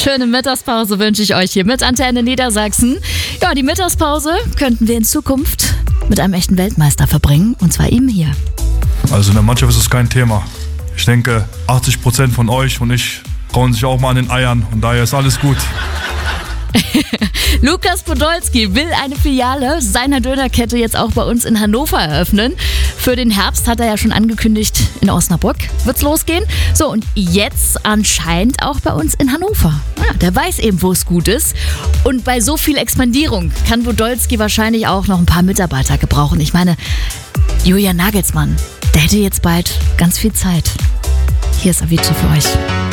schöne Mittagspause wünsche ich euch hier mit Antenne Niedersachsen. Ja, die Mittagspause könnten wir in Zukunft mit einem echten Weltmeister verbringen, und zwar ihm hier. Also in der Mannschaft ist es kein Thema. Ich denke, 80% von euch und ich trauen sich auch mal an den Eiern und daher ist alles gut. Lukas Podolski will eine Filiale seiner Dönerkette jetzt auch bei uns in Hannover eröffnen. Für den Herbst hat er ja schon angekündigt, in Osnabrück wird's losgehen. So, und jetzt anscheinend auch bei uns in Hannover. Ja, der weiß eben, wo es gut ist. Und bei so viel Expandierung kann Podolski wahrscheinlich auch noch ein paar Mitarbeiter gebrauchen. Ich meine, Julian Nagelsmann, der hätte jetzt bald ganz viel Zeit. Hier ist Avicii für euch.